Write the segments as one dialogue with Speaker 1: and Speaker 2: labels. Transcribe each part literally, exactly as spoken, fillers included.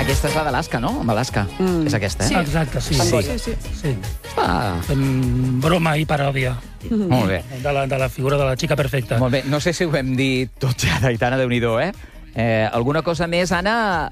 Speaker 1: Aquesta és la d'Alaska, no? Amb Alaska. Mm. És aquesta, eh?
Speaker 2: Sí. Exacte, sí.
Speaker 1: Sí,
Speaker 2: sí. sí. sí.
Speaker 1: Ah.
Speaker 2: Fem broma i paròdia.
Speaker 1: Mm. Molt bé.
Speaker 2: De la, de la figura de la xica perfecta.
Speaker 1: Molt bé. No sé si ho vam dir tot ja d'Aitana, Déu-n'hi-do, eh? eh? Alguna cosa més, Anna?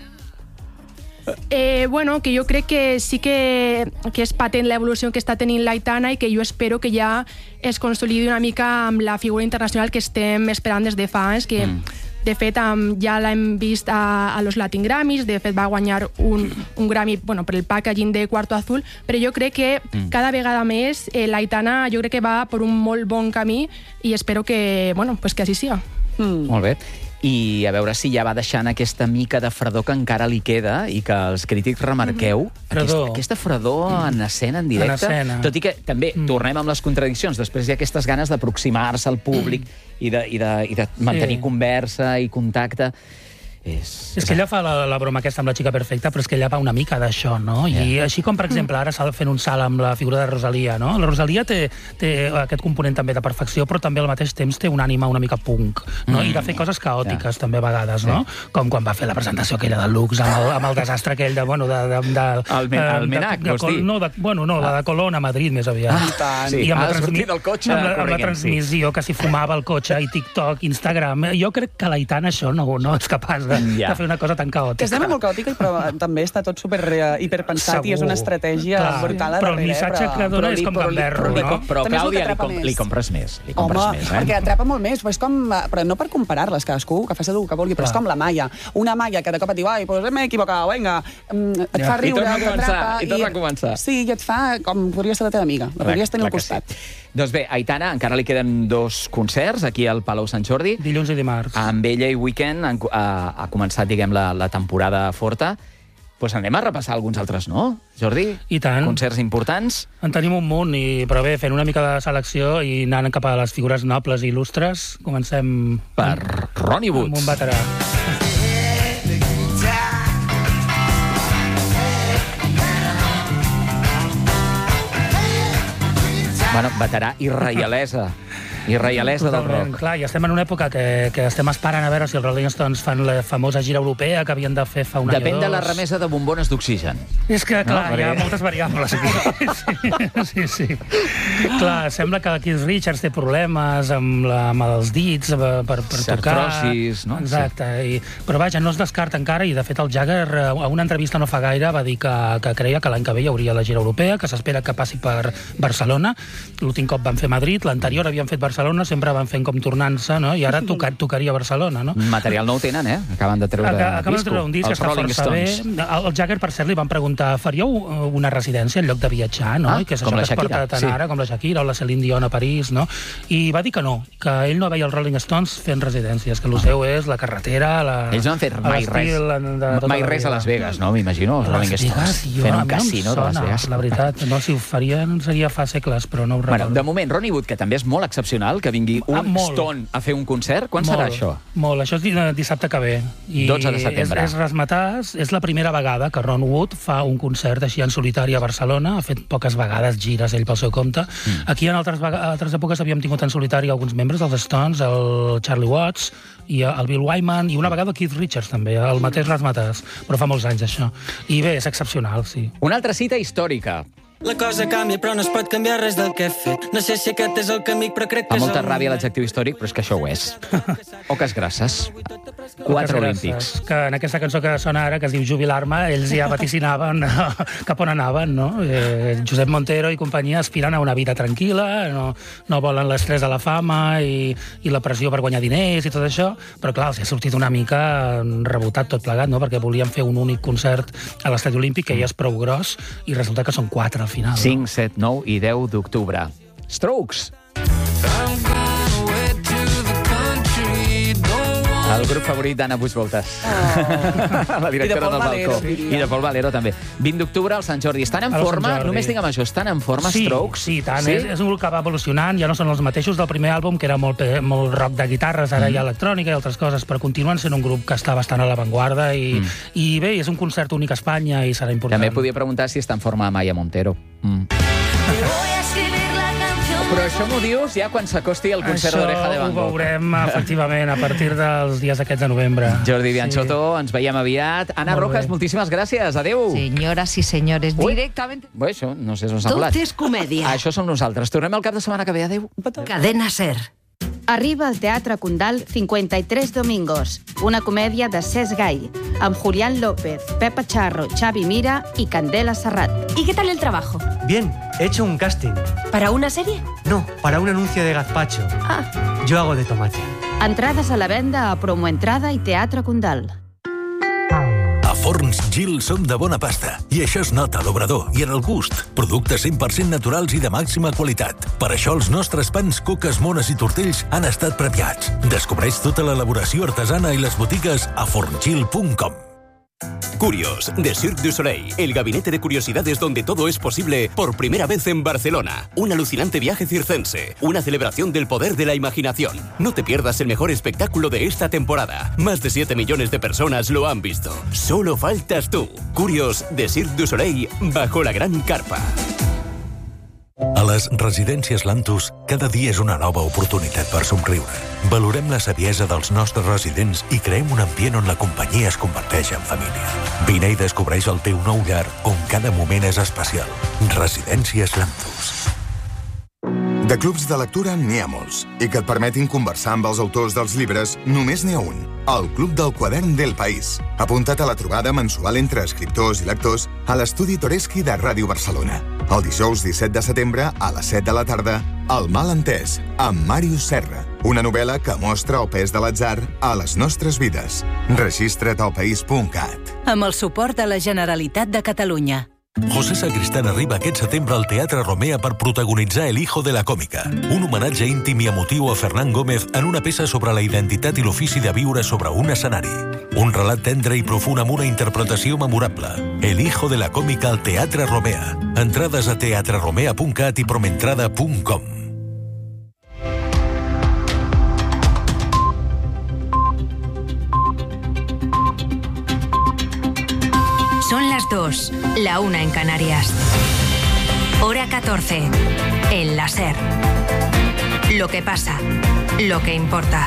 Speaker 3: Eh, bueno, que jo crec que sí que, que és patent l'evolució que està tenint l'Aitana i que jo espero que ja es consolidi una mica amb la figura internacional que estem esperant des de fa anys, que mm. de fet um, ja l'hem vist a, a los Latin Grammys, de fet va guanyar un, un Grammy bueno, per el packaging de Cuarto Azul, però jo crec que mm. cada vegada més eh, l'Aitana jo crec que va per un molt bon camí i espero que, bueno, pues que així siga.
Speaker 1: Mm. Molt bé. I a veure si ja va deixant aquesta mica de fredor que encara li queda i que els crítics remarqueu. Mm-hmm. Aquesta, aquesta fredor en escena, en directe. En escena. Tot i que també mm. tornem amb les contradiccions. Després hi ha aquestes ganes d'aproximar-se al públic mm. i, de, i, de, i de mantenir sí. conversa i contacte. És,
Speaker 2: és que ella fa la, la broma aquesta amb la xica perfecta, però és que ella va una mica d'això, no? Yeah. I així com, per exemple, ara s'ha fent un salt amb la figura de Rosalia, no? La Rosalia té, té aquest component també de perfecció, però també al mateix temps té una ànima una mica punk, no? Mm. I de fer coses caòtiques, yeah. també a vegades, no? Sí. Com quan va fer la presentació aquella de Lux, amb el, amb el desastre aquell de, bueno, de... de, de
Speaker 1: el, men, el Menac, vols dir?
Speaker 2: No, de, bueno, no, la de Colón a Madrid, més aviat.
Speaker 1: Ah, sí. I amb,
Speaker 2: ah,
Speaker 1: la, transmi del cotxe,
Speaker 2: amb, la, amb la transmissió, sí. que s'hi fumava el cotxe, i TikTok, Instagram. Jo crec que l'Aitana això no, no és capaç de, yeah. de fer una cosa tan caòtica.
Speaker 4: Que estem molt caòtica, però també està tot super uh, hiperpensat. Segur. I és una estratègia Clar, brutal a
Speaker 2: darrere. Però el missatge però, que dona és com gamberro, no?
Speaker 1: Però, Clàudia, li, com, li compres més. Li compres
Speaker 4: Home,
Speaker 1: més, eh?
Speaker 4: perquè atrapa molt més. Però, és com, però no per comparar-les, cadascú que faci el que vulgui, però Clar. És com la Maia. Una Maia que de cop et diu, ai, pues m'he equivocat, vinga, et fa riure,
Speaker 1: t'atrapa. I torna a començar.
Speaker 4: Sí, i et fa com podria ser la teva amiga. La podries tenir al costat.
Speaker 1: Doncs bé, Aitana, encara li queden dos concerts aquí al Palau Sant Jordi.
Speaker 2: Dilluns i dimarts.
Speaker 1: Amb ella i Weekend ha, ha començat, diguem, la, la temporada forta. Doncs pues anem a repassar alguns altres, no, Jordi?
Speaker 2: I tant.
Speaker 1: Concerts importants.
Speaker 2: En tenim un munt, i, però bé, fent una mica de selecció i anant cap a les figures nobles i il·lustres, comencem...
Speaker 1: Per Ronnie Wood.
Speaker 2: Amb un veterà.
Speaker 1: Bueno, veterà i reialesa. I reialesa del rock.
Speaker 2: Clar, i estem en una època que, que estem esperant a veure si els Rolling Stones fan la famosa gira europea que havien de fer fa un any o dos.
Speaker 1: Depèn de la remesa de bombones d'oxigen.
Speaker 2: És que, clar, no? hi ha moltes variables aquí. Sí, sí, sí. Clar, sembla que Keith Richards té problemes amb, la, amb els dits per, per tocar.
Speaker 1: Artrosis, no?
Speaker 2: Exacte. I, però vaja, no es descarta encara, i de fet el Jagger a una entrevista no fa gaire va dir que, que creia que l'any que ve hi hauria la gira europea, que s'espera que passi per Barcelona. L'últim cop van fer Madrid, l'anterior havien fet Barcelona, sempre van fent com tornant-se, no? I ara tocar, tocaria Barcelona, no?
Speaker 1: Material nou tenen, eh? Acaben de treure
Speaker 2: Acaben
Speaker 1: disco.
Speaker 2: de treure un disc que està força bé. El Jagger, per cert, li van preguntar, faríeu una residència en lloc de viatjar, no?
Speaker 1: Ah,
Speaker 2: I que és
Speaker 1: com
Speaker 2: això
Speaker 1: la
Speaker 2: que es porta tant
Speaker 1: sí.
Speaker 2: ara, com la Shakira o la Celine Dion a París, no? I va dir que no, que ell no veia els Rolling Stones fent residències, que el seu és la carretera, la...
Speaker 1: Ells no han fet mai res. Mai res a Las Vegas, no? M'imagino, els Rolling Stones. Fent un casino de Las Vegas.
Speaker 2: La veritat, no, si ho farien seria fa segles, però no ho recordo.
Speaker 1: Bueno, de moment, Ronnie Wood, que també és molt excepcional, que vingui un ah, Stone a fer un concert. Quan
Speaker 2: molt,
Speaker 1: serà això?
Speaker 2: Molt, això és dissabte que ve. I
Speaker 1: dotze de setembre.
Speaker 2: És, és resmetàs, és la primera vegada que Ron Wood fa un concert així en solitari a Barcelona, ha fet poques vegades gires ell pel seu compte. Mm. Aquí en altres, altres èpoques havíem tingut en solitari alguns membres dels Stones, el Charlie Watts i el Bill Wyman, i una vegada Keith Richards també, el mateix resmetàs, però fa molts anys això. I bé, és excepcional, sí.
Speaker 1: Una altra cita històrica.
Speaker 5: La cosa canvia, però no es pot canviar res del que he fet. No sé si aquest és el camí, però crec que
Speaker 1: és... Fa molta
Speaker 5: el...
Speaker 1: ràbia l'adjectiu històric, però és que això ho és. Oques grasses. Quatre olímpics.
Speaker 2: Que en aquesta cançó que sona ara, que es diu Jubilar-me, ells ja vaticinaven cap on anaven, no? Eh, Josep Montero i companyia aspiren a una vida tranquil·la, no, no volen l'estrès de la fama i, i la pressió per guanyar diners i tot això, però clar, els ha sortit una mica rebotat tot plegat, no? Perquè volien fer un únic concert a l'Estadi Olímpic, que ja és prou gros, i resulta que són quatre al final.
Speaker 1: cinc, set, nou i deu d'octubre. Strokes! El grup favorit d'Anna Buixvoltes. Oh. La directora del balcó. I de Pol Valero, també. vint d'octubre al Sant Jordi. Estan en forma? Només digue'm això, estan en forma
Speaker 2: sí,
Speaker 1: Strokes?
Speaker 2: Sí, tant. Sí? És, és un grup que va evolucionant, ja no són els mateixos del primer àlbum, que era molt, molt rock de guitarres, ara mm. hi ha electrònica i altres coses, però continuen sent un grup que està bastant a l'avantguarda i, mm. i bé, és un concert únic a Espanya i serà important.
Speaker 1: També podia preguntar si està en forma Maya Montero. Mm. Però això m'ho dius ja quan s'acosti el concert d'Oreja de Van Gogh.
Speaker 2: Això ho veurem, efectivament, a partir dels dies aquests de novembre.
Speaker 1: Jordi Bianchotto, sí. Ens veiem aviat. Ana
Speaker 2: Molt
Speaker 1: Rojas,
Speaker 2: bé.
Speaker 1: moltíssimes gràcies. Adéu.
Speaker 6: Señoras y señores,
Speaker 1: Ui.
Speaker 6: directamente...
Speaker 1: Bé, això, no sé on s'ha
Speaker 6: Tot
Speaker 1: volat.
Speaker 6: és comèdia.
Speaker 1: Això som nosaltres. Tornem el cap de setmana que ve. Adéu.
Speaker 6: Cadena Ser.
Speaker 7: Arriba al Teatre Condal cincuenta y tres Domingos, una comèdia de Cesc Gai, amb Julián López, Pepa Charro, Xavi Mira y Candela Serrat.
Speaker 8: ¿Y qué tal el trabajo?
Speaker 9: Bien, he hecho un casting.
Speaker 8: ¿Para una serie?
Speaker 9: No, para un anuncio de gazpacho.
Speaker 8: Ah.
Speaker 9: Yo hago de tomate.
Speaker 7: Entrades a la venda a Promoentrada i Teatre Condal.
Speaker 10: A Forns Gil som de bona pasta i això es nota a l'obrador i en el gust. Productes cent per cent naturals i de màxima qualitat. Per això els nostres pans, coques, mones i tortells han estat premiats. Descobreix tota l'elaboració artesana i les botigues a forngil punt com.
Speaker 11: Curios, de Cirque du Soleil, el gabinete de curiosidades donde todo es posible por primera vez en Barcelona. Un alucinante viaje circense, una celebración del poder de la imaginación. No te pierdas el mejor espectáculo de esta temporada. Más de siete millones de personas lo han visto. Solo faltas tú. Curios, de Cirque du Soleil, bajo la gran carpa.
Speaker 10: A les residències Lantus, cada dia és una nova oportunitat per somriure. Valorem la saviesa dels nostres residents i creem un ambient on la companyia es converteix en família. Vine i descobreix el teu nou llar, on cada moment és especial. Residències Lantus.
Speaker 12: De clubs de lectura n'hi ha molts, i que et permetin conversar amb els autors dels llibres només n'hi ha un, el Club del Quadern del País. Apunta't a la trobada mensual entre escriptors i lectors a l'estudi Toreschi de Ràdio Barcelona. El dijous disset de setembre, a les set de la tarda, El mal entès, amb Màrius Serra. Una novel·la que mostra el pes de l'atzar a les nostres vides. Registra't al país punt cat.
Speaker 13: Amb el suport de la Generalitat de Catalunya.
Speaker 10: José Sacristán arriba aquest setembre al Teatre Romea per protagonitzar El hijo de la còmica, un homenatge íntim i emotiu a Fernán Gómez en una peça sobre la identitat i l'ofici de viure sobre un escenari. Un relat tendre i profund amb una interpretació memorable. El hijo de la còmica al Teatre Romea. Entrades a teatre romea punt cat i promentrada punt com.
Speaker 14: Son las dos, la una en Canarias. Hora catorce, en la Ser. Lo que pasa, lo que importa.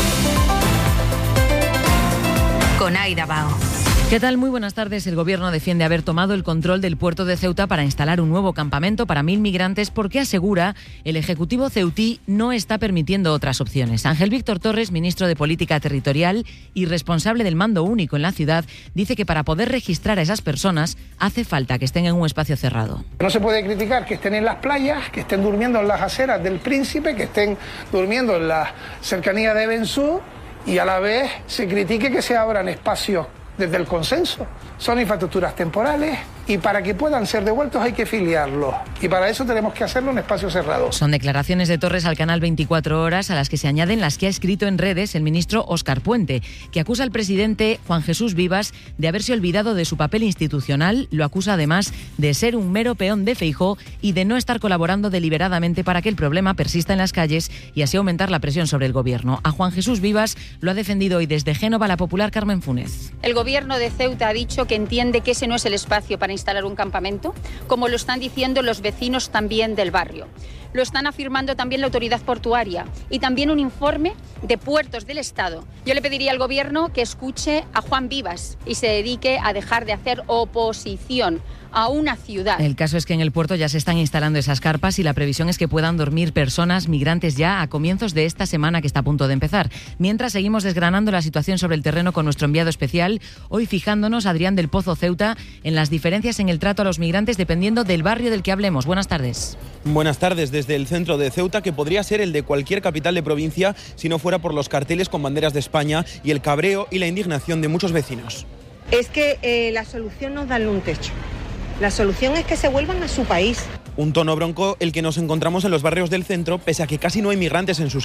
Speaker 14: Con Aida Bao.
Speaker 15: ¿Qué tal? Muy buenas tardes. El Gobierno defiende haber tomado el control del puerto de Ceuta para instalar un nuevo campamento para mil migrantes porque asegura el Ejecutivo ceutí no está permitiendo otras opciones. Ángel Víctor Torres, ministro de Política Territorial y responsable del mando único en la ciudad, dice que para poder registrar a esas personas hace falta que estén en un espacio cerrado.
Speaker 16: No se puede criticar que estén en las playas, que estén durmiendo en las aceras del Príncipe, que estén durmiendo en la cercanía de Bensú y a la vez se critique que se abran espacios desde el consenso. Son infraestructuras temporales y para que puedan ser devueltos hay que filiarlos. Y para eso tenemos que hacerlo en espacios cerrados.
Speaker 15: Son declaraciones de Torres al canal veinticuatro horas a las que se añaden las que ha escrito en redes el ministro Óscar Puente, que acusa al presidente Juan Jesús Vivas de haberse olvidado de su papel institucional. Lo acusa además de ser un mero peón de Feijóo y de no estar colaborando deliberadamente para que el problema persista en las calles y así aumentar la presión sobre el gobierno. A Juan Jesús Vivas lo ha defendido hoy desde Génova la popular Carmen Funes.
Speaker 17: El gobierno de Ceuta ha dicho que entiende que ese no es el espacio para instalar un campamento, como lo están diciendo los vecinos también del barrio. Lo están afirmando también la autoridad portuaria y también un informe de Puertos del Estado. Yo le pediría al gobierno que escuche a Juan Vivas y se dedique a dejar de hacer oposición a una ciudad.
Speaker 15: El caso es que en el puerto ya se están instalando esas carpas y la previsión es que puedan dormir personas migrantes ya a comienzos de esta semana que está a punto de empezar. Mientras seguimos desgranando la situación sobre el terreno con nuestro enviado especial, hoy fijándonos, Adrián del Pozo Ceuta, en las diferencias en el trato a los migrantes dependiendo del barrio del que hablemos. Buenas tardes.
Speaker 18: Buenas tardes. Desde el centro de Ceuta, que podría ser el de cualquier capital de provincia si no fuera por los carteles con banderas de España y el cabreo y la indignación de muchos vecinos.
Speaker 19: Es que eh, la solución no es darle un techo. La solución es que se vuelvan a su país.
Speaker 18: Un tono bronco el que nos encontramos en los barrios del centro, pese a que casi no hay migrantes en sus